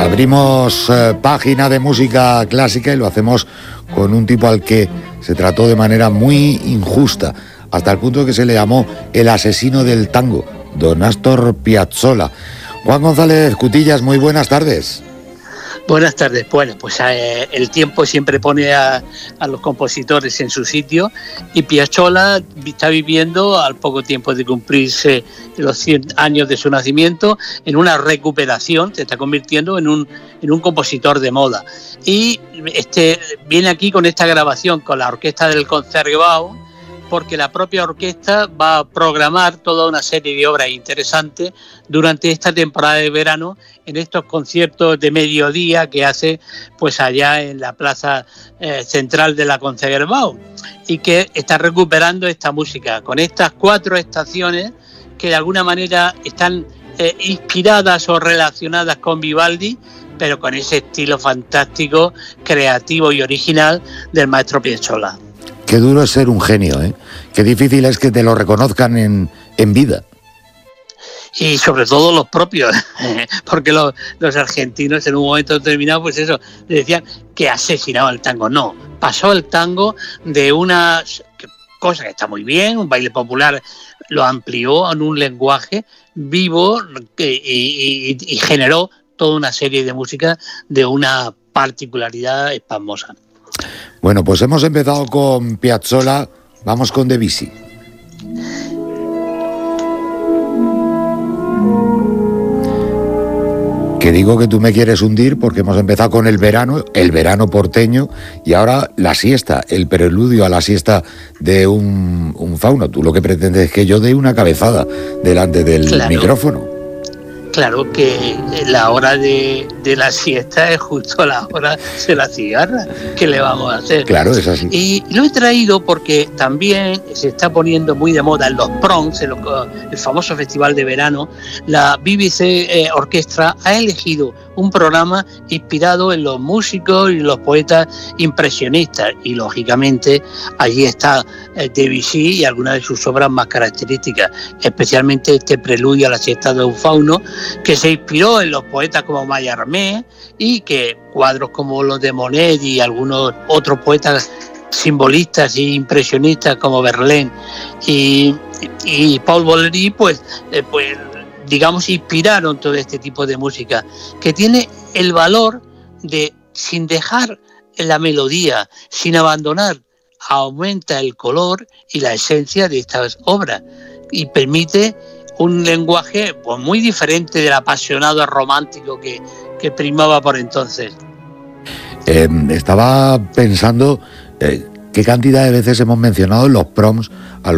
Abrimos página de música clásica y lo hacemos con un tipo al que se trató de manera muy injusta, hasta el punto que se le llamó el asesino del tango, don Astor Piazzolla. Juan González Cutillas, muy buenas tardes. Buenas tardes. Bueno, pues el tiempo siempre pone a los compositores en su sitio, y Piazzolla está viviendo, al poco tiempo de cumplirse los 100 años de su nacimiento, en una recuperación. Se está convirtiendo en un compositor de moda. Y viene aquí con esta grabación con la orquesta del Concertgebouw, porque la propia orquesta va a programar toda una serie de obras interesantes durante esta temporada de verano, en estos conciertos de mediodía que hace pues allá en la plaza central de la Concertgebouw, y que está recuperando esta música con estas 4 estaciones que de alguna manera están inspiradas o relacionadas con Vivaldi, pero con ese estilo fantástico, creativo y original del maestro Piazzolla. Qué duro es ser un genio, ¿eh? Qué difícil es que te lo reconozcan en vida. Y sobre todo los propios, porque los argentinos en un momento determinado, pues eso, le decían que asesinaba el tango. No, pasó el tango de una cosa que está muy bien, un baile popular, lo amplió en un lenguaje vivo y generó toda una serie de música de una particularidad espasmosa. Bueno, pues hemos empezado con Piazzolla, vamos con Debussy. Que digo que tú me quieres hundir porque hemos empezado con el verano porteño, y ahora la siesta, el preludio a la siesta de un fauno. Tú lo que pretendes es que yo dé una cabezada delante del micrófono. Claro que la hora de la siesta es justo la hora de la cigarra. ¿Qué le vamos a hacer? Claro, es así. Y lo he traído porque también se está poniendo muy de moda en los proms, el famoso festival de verano. La BBC Orquestra ha elegido un programa inspirado en los músicos y los poetas impresionistas, y lógicamente allí está Debussy y algunas de sus obras más características, especialmente este preludio a la siesta de un fauno, que se inspiró en los poetas como Mallarmé, y que cuadros como los de Monet y algunos otros poetas simbolistas y impresionistas como Verlaine y Paul Valéry pues digamos inspiraron todo este tipo de música, que tiene el valor de, sin dejar la melodía, sin abandonar, aumenta el color y la esencia de estas obras y permite un lenguaje pues muy diferente del apasionado romántico que primaba por entonces. Estaba pensando qué cantidad de veces hemos mencionado en los proms a